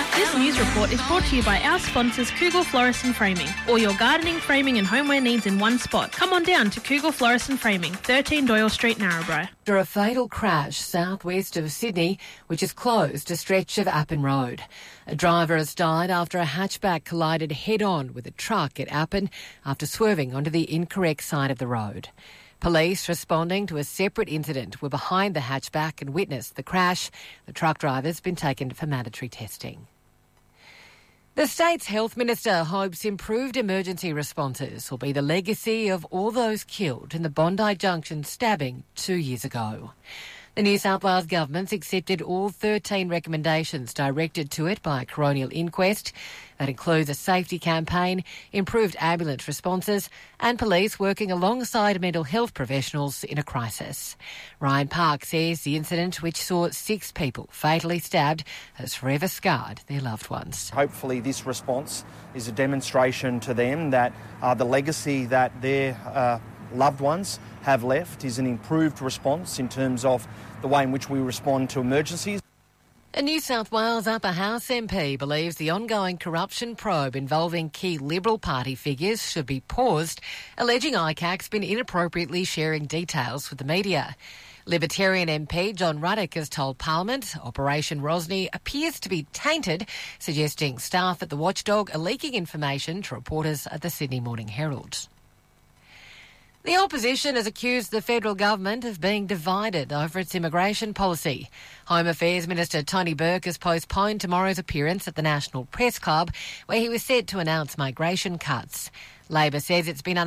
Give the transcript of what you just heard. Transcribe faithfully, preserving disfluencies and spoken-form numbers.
This news report is brought to you by our sponsors Cougal Florist and Framing. All your gardening, framing and homeware needs in one spot. Come on down to Cougal Florist and Framing, thirteen Doyle Street, Narrabri. After a fatal crash southwest of Sydney, which has closed a stretch of Appin Road. A driver has died after a hatchback collided head-on with a truck at Appin after swerving onto the incorrect side of the road. Police responding to a separate incident were behind the hatchback and witnessed the crash. The truck driver's been taken for mandatory testing. The state's health minister hopes improved emergency responses will be the legacy of all those killed in the Bondi Junction stabbing two years ago. The New South Wales government's accepted all thirteen recommendations directed to it by a coronial inquest. That includes a safety campaign, improved ambulance responses and police working alongside mental health professionals in a crisis. Ryan Park says the incident, which saw six people fatally stabbed, has forever scarred their loved ones. Hopefully this response is a demonstration to them that uh, the legacy that their uh, loved ones have left is an improved response in terms of the way in which we respond to emergencies. A New South Wales Upper House M P believes the ongoing corruption probe involving key Liberal Party figures should be paused, alleging I C A C's been inappropriately sharing details with the media. Libertarian M P John Ruddock has told Parliament Operation Rosny appears to be tainted, suggesting staff at the watchdog are leaking information to reporters at the Sydney Morning Herald. The opposition has accused the federal government of being divided over its immigration policy. Home Affairs Minister Tony Burke has postponed tomorrow's appearance at the National Press Club, where he was set to announce migration cuts. Labor says it's been